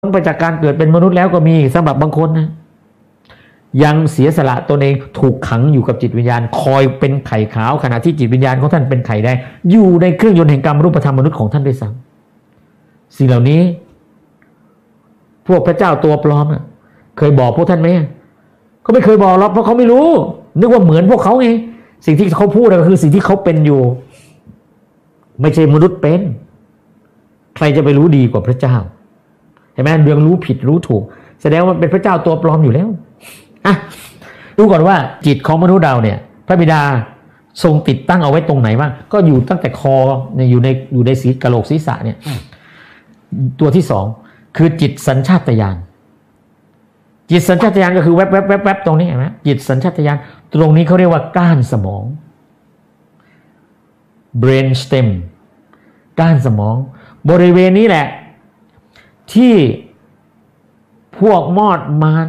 ไปจากการเกิดเป็นมนุษย์แล้วก็มีสำหรับบางคนนะยังเสียสละตนเองถูกขังอยู่กับจิตวิญญาณคอยเป็นไข่ขาวขณะที่จิตวิญญาณของท่านเป็นไข่แดงอยู่ในเครื่องยนต์แห่งกรรมรูปธรรมมนุษย์ของท่านด้วยซ้ำสิ่งเหล่านี้พวกพระเจ้าตัวปลอมเคยบอกพวกท่านไหมเขาไม่เคยบอกหรอกเพราะเขาไม่รู้นึกว่าเหมือนพวกเขาไงสิ่งที่เขาพูดก็คือสิ่งที่เขาเป็นอยู่ไม่ใช่มนุษย์เป็นใครจะไปรู้ดีกว่าพระเจ้าเห็นไหมเรื่องรู้ผิดรู้ถูกแสดงว่าเป็นพระเจ้าตัวปลอมอยู่แล้วดูก่อนว่าจิตของมนุษย์เราเนี่ยพระบิดาทรงติดตั้งเอาไว้ตรงไหนบ้างก็อยู่ตั้งแต่คอเนี่ยอยู่ในศีรกะโหลกศีรษะเนี่ยตัวที่สองคือจิตสัญชาตญาณจิตสัญชาตญาณก็คือแวบแวบแวบแวบตรงนี้เห็นไหมจิตสัญชาตญาณตรงนี้เขาเรียกว่าก้านสมอง brain stem ก้านสมองบริเวณนี้แหละที่พวกมอดมาร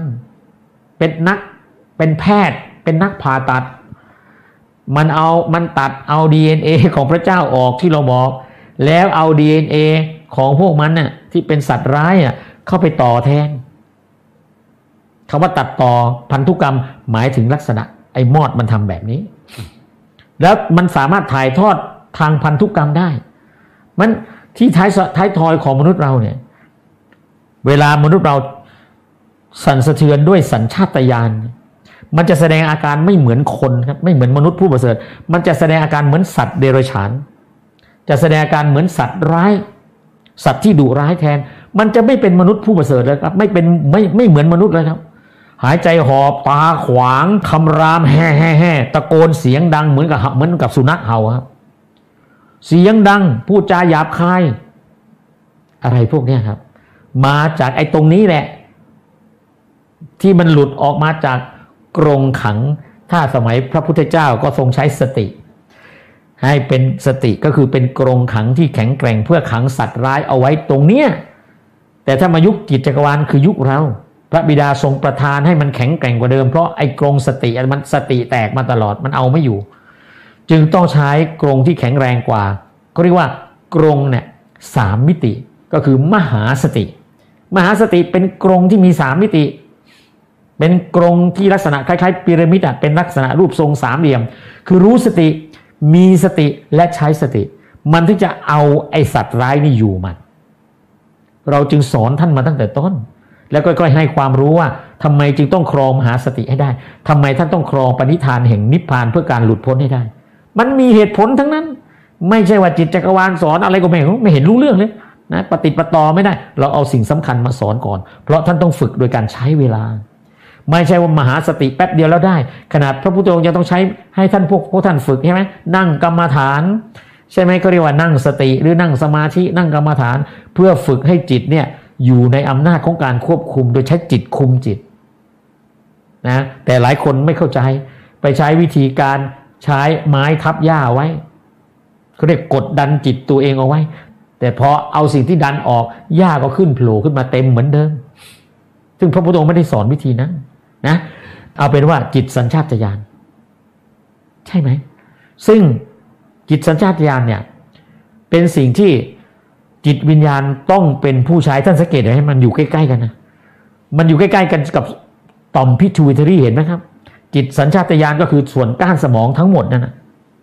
เป็นแพทย์เป็นนักผ่าตัดมันตัดเอา DNA ของพระเจ้าออกที่เราบอกแล้วเอา DNA ของพวกมันน่ะที่เป็นสัตว์ร้ายเข้าไปต่อแทนคำว่าตัดต่อพันธุกรรมหมายถึงลักษณะไอ้มอดมันทำแบบนี้แล้วมันสามารถถ่ายทอดทางพันธุกรรมได้มันที่ท้ายทอยของมนุษย์เราเนี่ยเวลามนุษย์เราสั่นสะเทือนด้วยสัญชาตญาณมันจะแสดงอาการไม่เหมือนคนครับไม่เหมือนมนุษย์ผู้ประเสริฐมันจะแสดงอาการเหมือนสัตว์เดรัจฉานจะแสดงอาการเหมือนสัตว์ร้ายสัตว์ที่ดุร้ายแทนมันจะไม่เป็นมนุษย์ผู้ประเสริฐเลยครับไม่เหมือนมนุษย์เลยครับหายใจหอบตาขวางคำรามแห่ตะโกนเสียงดังเหมือนกับสุนัขเห่าครับเสียงดังพูดจาหยาบคายอะไรพวกนี้ครับมาจากไอ้ตรงนี้แหละที่มันหลุดออกมาจากกรงขังถ้าสมัยพระพุทธเจ้าก็ทรงใช้สติให้เป็นสติก็คือเป็นกรงขังที่แข็งแกร่งเพื่อขังสัตว์ร้ายเอาไว้ตรงเนี้ยแต่ถ้ามายุคจิตจักรวาลคือยุคเราพระบิดาทรงประทานให้มันแข็งแกร่งกว่าเดิมเพราะไอ้กรงสติมันสติแตกมาตลอดมันเอาไม่อยู่จึงต้องใช้กรงที่แข็งแรงกว่าก็เรียกว่ากรงเนี่ย3 มิติก็คือมหาสติเป็นกรงที่มี3 มิติเป็นกรงที่ลักษณะคล้ายๆพีระมิดเป็นลักษณะรูปทรงสามเหลี่ยมคือรู้สติมีสติและใช้สติมันถึงจะเอาไอสัตว์ร้ายนี่อยู่มันเราจึงสอนท่านมาตั้งแต่ต้นแล้วก็ค่อยๆให้ความรู้ว่าทำไมจึงต้องครองมหาสติให้ได้ทำไมท่านต้องครองปณิธานแห่งนิพพานเพื่อการหลุดพ้นให้ได้มันมีเหตุผลทั้งนั้นไม่ใช่ว่าจิตจักรวาลสอนอะไรก็ไม่เห็นรู้เรื่องเลยนะปฏิปต่อไม่ได้เราเอาสิ่งสำคัญมาสอนก่อนเพราะท่านต้องฝึกโดยการใช้เวลาไม่ใช่ว่ามหาสติแป๊บเดียวแล้วได้ขนาดพระพุทธองค์ยังต้องใช้ให้ท่านพวกท่านฝึกใช่ไหมนั่งกรรมฐานใช่ไหมเขาเรียกว่านั่งสติหรือนั่งสมาธินั่งกรรมฐานเพื่อฝึกให้จิตเนี่ยอยู่ในอำนาจของการควบคุมโดยใช้จิตคุมจิตนะแต่หลายคนไม่เข้าใจไปใช้วิธีการใช้ไม้ทับหญ้าไว้เขาเรียกกดดันจิตตัวเองเอาไว้แต่พอเอาสิ่งที่ดันออกหญ้าก็ขึ้นโผล่ขึ้นมาเต็มเหมือนเดิมซึ่งพระพุทธองค์ไม่ได้สอนวิธีนั้นนะเอาเป็นว่าจิตสัญชาตญาณใช่ไหมซึ่งจิตสัญชาตญาณเนี่ยเป็นสิ่งที่จิตวิญญาณต้องเป็นผู้ใช้ท่านสังเกตให้มันอยู่ใกล้ๆกันนะมันอยู่ใกล้ๆกันกับต่อมพิทูอิทรีเห็นไหมครับจิตสัญชาตญาณก็คือส่วนก้านสมองทั้งหมดนั่นนะ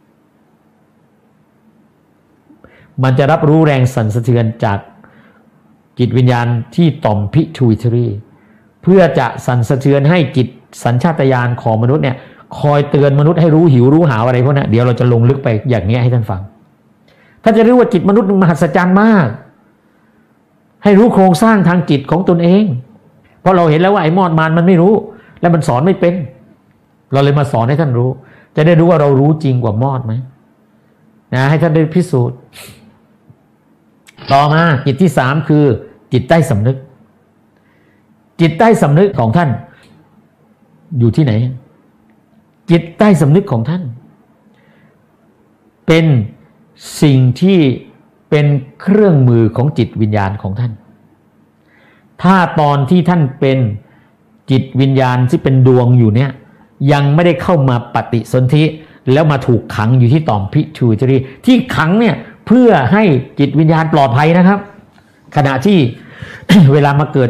มันจะรับรู้แรงสั่นสะเทือนจากจิตวิญญาณที่ต่อมพิทูอิทรีเพื่อจะสั่นสะเทือนให้จิตสัญชาตญาณของมนุษย์เนี่ยคอยเตือนมนุษย์ให้รู้หิวรู้หาวอะไรพวกนี้เดี๋ยวเราจะลงลึกไปอย่างนี้ให้ท่านฟังท่านจะรู้ว่าจิตมนุษย์มหัศจรรย์มากให้รู้โครงสร้างทางจิตของตนเองเพราะเราเห็นแล้วว่าไอ้มอดมารมันไม่รู้และมันสอนไม่เป็นเราเลยมาสอนให้ท่านรู้จะได้รู้ว่าเรารู้จริงกว่ามอดไหมนะให้ท่านได้พิสูจน์ต่อมาจิตที่3คือจิตใต้สำนึกจิตใต้สำนึกของท่านอยู่ที่ไหนจิตใต้สำนึกของท่านเป็นสิ่งที่เป็นเครื่องมือของจิตวิญญาณของท่านถ้าตอนที่ท่านเป็นจิตวิญญาณที่เป็นดวงอยู่เนี่ยยังไม่ได้เข้ามาปฏิสนธิแล้วมาถูกขังอยู่ที่ต่อมพิทูอิทรีที่ขังเนี่ยเพื่อให้จิตวิญญาณปลอดภัยนะครับขณะที่เวลามาเกิด